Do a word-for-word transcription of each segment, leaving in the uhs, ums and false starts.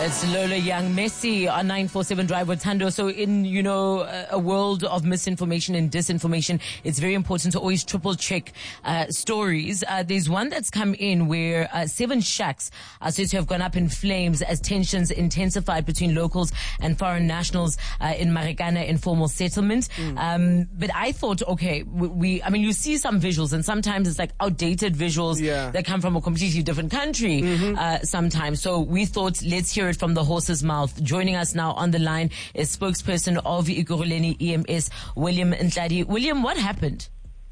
It's Lola Young Messi on nine four seven Drive with Tando. So in, you know, a world of misinformation and disinformation, it's very important to always triple check uh, stories. Uh, there's one that's come in where uh, seven shacks are said to have gone up in flames as tensions intensified between locals and foreign nationals uh, in Marikana informal settlement. Mm. Um, but I thought, okay, we, we, I mean, you see some visuals and sometimes it's like outdated visuals yeah. that come from a completely different country mm-hmm. uh, sometimes. So we thought, let's hear it from the horse's mouth. Joining us now on the line is spokesperson of Ekurhuleni E M S, William Ntladi. William, what happened?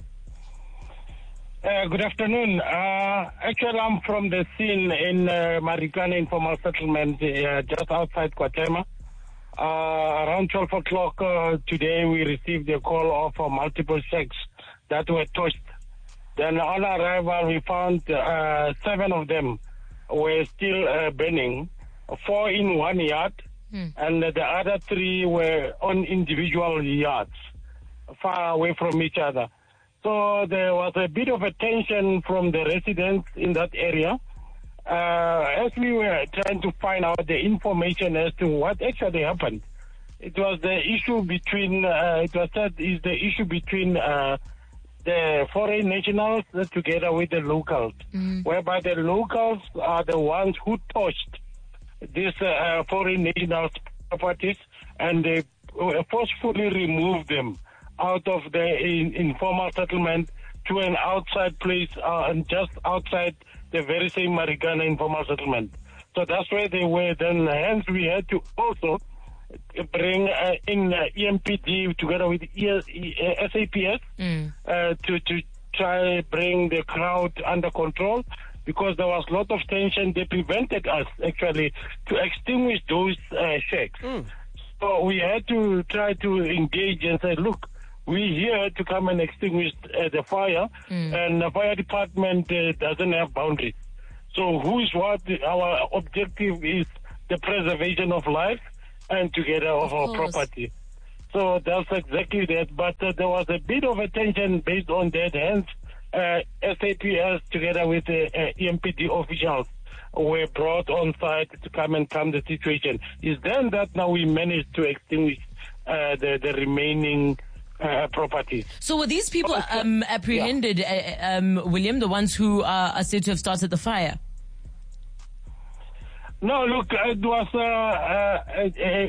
Uh, good afternoon. Uh, actually, I'm from the scene in uh, Marikana informal settlement, uh, just outside Kwatema. Uh, around twelve o'clock uh, today, we received a call of uh, multiple shacks that were torched. Then on arrival, we found uh, seven of them were still uh, burning. Four in one yard, hmm. and the other three were on individual yards, far away from each other. So there was a bit of a tension from the residents in that area. Uh, as we were trying to find out the information as to what actually happened, it was the issue between, uh, it was said is the issue between uh, the foreign nationals together with the locals, mm. whereby the locals are the ones who touched these uh, foreign nationals' properties, and they forcefully removed them out of the in, informal settlement to an outside place, uh, and just outside the very same Marikana informal settlement. So that's where they were. Then hence we had to also bring uh, in uh, E M P D together with E S, e, uh, S A P S mm. uh, to to try bring the crowd under control, because there was a lot of tension. They prevented us actually to extinguish those uh, shacks. Mm. So we had to try to engage and say, look, we're here to come and extinguish uh, the fire, mm. and the fire department uh, doesn't have boundaries. So who's what? Our objective is the preservation of life and together of, of our course. property. So that's exactly that. But uh, there was a bit of a tension based on that. Hence, uh, S A P S together with the uh, E M P D officials were brought on site to come and calm the situation. It's then that now we managed to extinguish uh, the, the remaining uh, properties. So were these people um, apprehended, yeah. uh, um, William, the ones who uh, are said to have started the fire? No, look, it was uh, uh, a,